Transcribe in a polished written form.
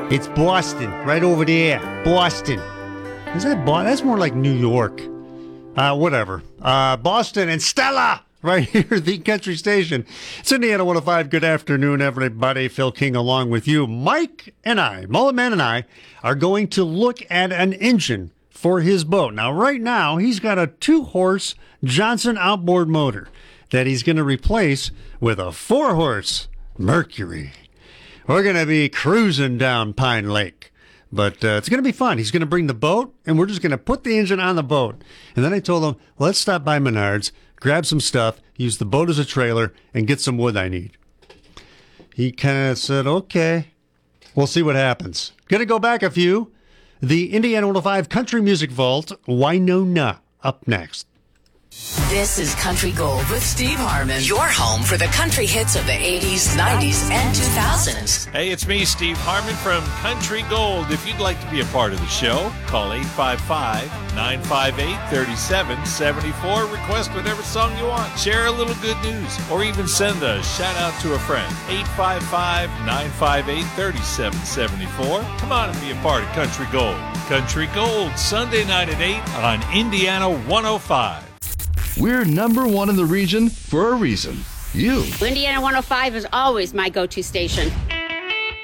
It's Boston, right over there. Boston. Is that Boston? That's more like New York. Whatever. Boston and Stella, right here, the country station. It's Indiana 105. Good afternoon, everybody. Phil King along with you. Mike and I, Mullet Man and I, are going to look at an engine for his boat. Now, right now, he's got a 2-horse Johnson outboard motor that he's going to replace with a 4-horse Mercury. We're going to be cruising down Pine Lake, but it's going to be fun. He's going to bring the boat, and we're just going to put the engine on the boat. And then I told him, let's stop by Menards, grab some stuff, use the boat as a trailer, and get some wood I need. He kind of said, okay, we'll see what happens. Going to go back a few. The Indiana 105 Country Music Vault, Winona, up next. This is Country Gold with Steve Harmon, your home for the country hits of the 80s, 90s, and 2000s. Hey, it's me, Steve Harmon from Country Gold. If you'd like to be a part of the show, call 855-958-3774. Request whatever song you want. Share a little good news, or even send a shout-out to a friend. 855-958-3774. Come on and be a part of Country Gold. Country Gold, Sunday night at 8 on Indiana 105. We're number one in the region for a reason. You. Indiana 105 is always my go-to station.